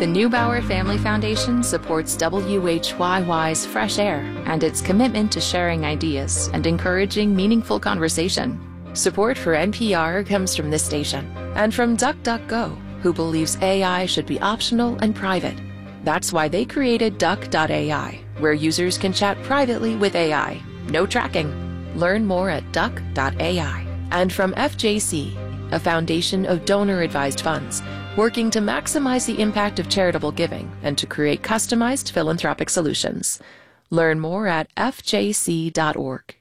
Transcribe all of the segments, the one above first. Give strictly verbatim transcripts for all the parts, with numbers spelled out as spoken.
The Neubauer Family Foundation supports W H Y Y's Fresh Air and its commitment to sharing ideas and encouraging meaningful conversation. Support for N P R comes from this station and from DuckDuckGo, who believes A I should be optional and private. That's why they created Duck dot A I, where users can chat privately with A I. No tracking. Learn more at Duck dot A I. And from F J C, a foundation of donor-advised funds, working to maximize the impact of charitable giving and to create customized philanthropic solutions. Learn more at F J C dot org.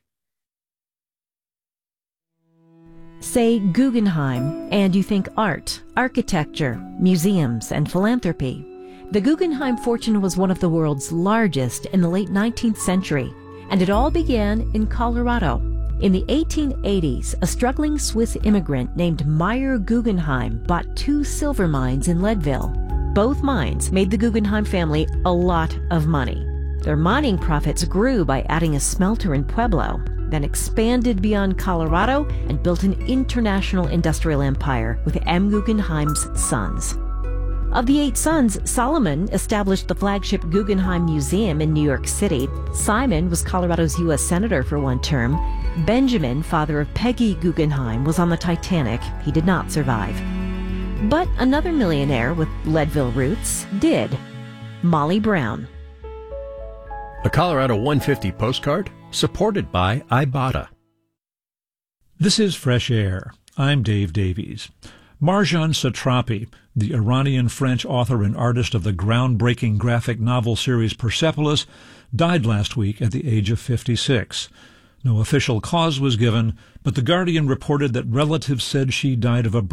Say Guggenheim, and you think art, architecture, museums, and philanthropy. The Guggenheim fortune was one of the world's largest in the late nineteenth century, and it all began in Colorado. In the eighteen eighties, a struggling Swiss immigrant named Meyer Guggenheim bought two silver mines in Leadville. Both mines made the Guggenheim family a lot of money. Their mining profits grew by adding a smelter in Pueblo, then expanded beyond Colorado and built an international industrial empire with M. Guggenheim's sons. Of the eight sons, Solomon established the flagship Guggenheim Museum in New York City. Simon was Colorado's U S Senator for one term. Benjamin, father of Peggy Guggenheim, was on the Titanic. He did not survive. But another millionaire with Leadville roots did. Molly Brown. A Colorado one fifty postcard supported by Ibotta. This is Fresh Air. I'm Dave Davies. Marjane Satrapi, the Iranian-French author and artist of the groundbreaking graphic novel series Persepolis, died last week at the age of fifty-six. No official cause was given, but The Guardian reported that relatives said she died of a